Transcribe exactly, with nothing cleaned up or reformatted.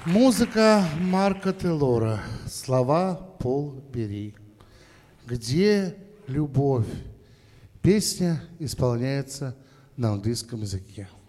Музыка Марка Тейлора, слова Пол Бери. «Где любовь?» Песня исполняется на английском языке.